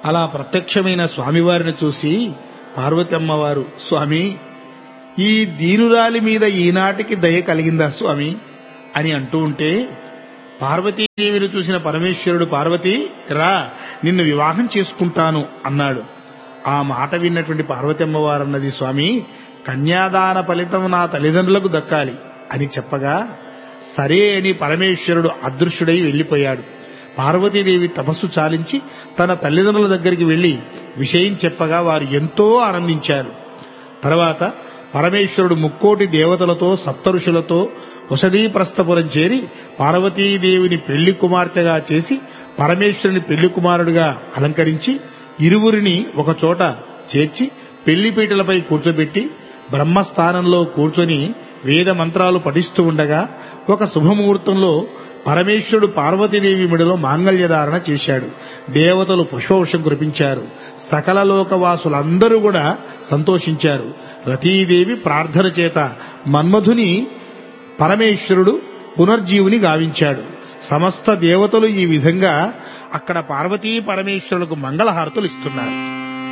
అలా ప్రత్యక్షమైన స్వామివారిని చూసి పార్వతి అమ్మవారు, స్వామి, ఈ దీనురాలి మీద ఈనాటికి దయ కలిగిందా స్వామి అని అంటూ ఉంటే, పార్వతీదేవిని చూసిన పరమేశ్వరుడు, పార్వతి రా, నిన్ను వివాహం చేసుకుంటాను అన్నాడు. ఆ మాట విన్నటువంటి పార్వతి అమ్మవారు అన్నది, స్వామి, కన్యాదాన ఫలితం నా తల్లిదండ్రులకు దక్కాలి అని చెప్పగా, సరే అని పరమేశ్వరుడు అదృశ్యుడై వెళ్లిపోయాడు. పార్వతీదేవి తపస్సు చాలించి తన తల్లిదండ్రుల దగ్గరికి వెళ్లి విషయం చెప్పగా వారు ఎంతో ఆనందించారు. తర్వాత పరమేశ్వరుడు ముక్కోటి దేవతలతో సప్తఋషులతో వసదీప్రస్థపురం చేరి పార్వతీదేవిని పెళ్లి కుమార్తెగా చేసి పరమేశ్వరుని పెళ్లి కుమారుడిగా అలంకరించి ఇరువురిని ఒకచోట చేర్చి పెళ్లిపీటలపై కూర్చోబెట్టి బ్రహ్మస్థానంలో కూర్చొని వేద మంత్రాలు పఠిస్తూ ఉండగా ఒక శుభముహూర్తంలో పరమేశ్వరుడు పార్వతీదేవి మెడలో మాంగళ్యధారణ చేశాడు. దేవతలు పుష్పవర్షం కురిపించారు. సకల లోకవాసులందరూ కూడా సంతోషించారు. రతీదేవి ప్రార్థన చేత మన్మధుని పరమేశ్వరుడు పునర్జీవుని గావించాడు. సమస్త దేవతలు ఈ విధంగా అక్కడ పార్వతీ పరమేశ్వరులకు మంగళహారతులు ఇస్తున్నారు.